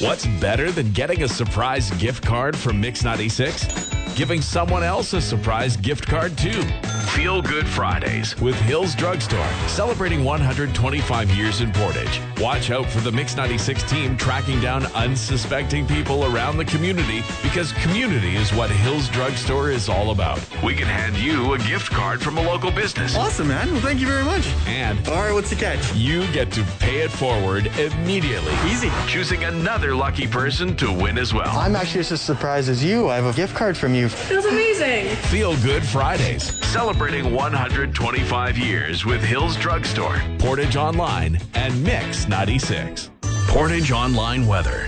What's better than getting a surprise gift card from Mix 96? Giving someone else a surprise gift card too. Feel Good Fridays with Hills Drugstore, celebrating 125 years in Portage. Watch out for the Mix 96 team tracking down unsuspecting people around the community, because community is what Hills Drugstore is all about. We can hand you a gift card from a local business. Awesome, man. Well, thank you very much. And all right, what's the catch? You get to pay it forward immediately. Easy. Choosing another lucky person to win as well. I'm actually just as surprised as you. I have a gift card from you. Feels amazing. Feel Good Fridays, celebrating 125 years with Hills Drugstore, Portage Online, and Mix 96. Portage Online weather.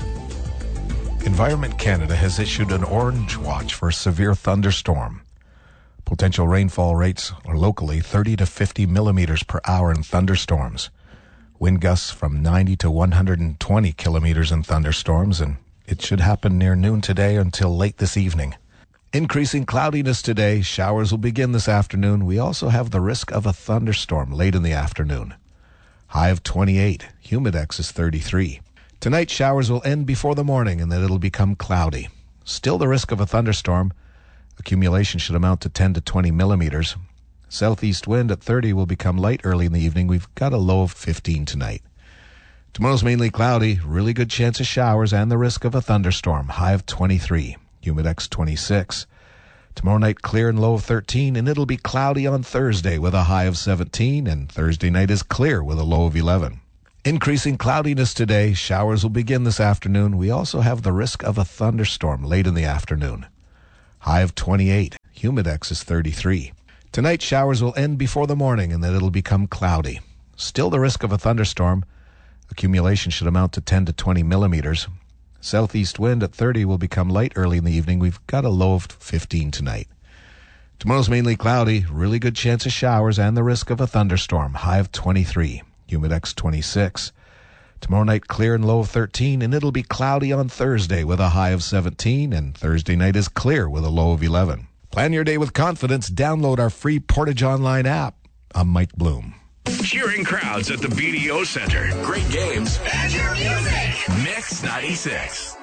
Environment Canada has issued an orange watch for a severe thunderstorm. Potential rainfall rates are locally 30 to 50 millimeters per hour in thunderstorms. Wind gusts from 90 to 120 kilometers in thunderstorms, and it should happen near noon today until late this evening. Increasing cloudiness today. Showers will begin this afternoon. We also have the risk of a thunderstorm late in the afternoon. High of 28. Humidex is 33. Tonight, showers will end before the morning, and then it'll become cloudy. Still the risk of a thunderstorm. Accumulation should amount to 10 to 20 millimeters. Southeast wind at 30 will become light early in the evening. We've got a low of 15 tonight. Tomorrow's mainly cloudy. Really good chance of showers and the risk of a thunderstorm. High of 23. Humidex 26. Tomorrow night, clear and low of 13, and it'll be cloudy on Thursday with a high of 17, and Thursday night is clear with a low of 11. Increasing cloudiness today. Showers will begin this afternoon. We also have the risk of a thunderstorm late in the afternoon. High of 28. Humidex is 33. Tonight, showers will end before the morning, and then it'll become cloudy. Still the risk of a thunderstorm. Accumulation should amount to 10 to 20 millimeters. Southeast wind at 30 will become light early in the evening. We've got a low of 15 tonight. Tomorrow's mainly cloudy. Really good chance of showers and the risk of a thunderstorm. High of 23. Humidex 26. Tomorrow night, clear and low of 13, and it'll be cloudy on Thursday with a high of 17, and Thursday night is clear with a low of 11. Plan your day with confidence. Download our free Portage Online app. I'm Mike Bloom. Cheering crowds at the BDO Center. Great games. And your music. Mix 96.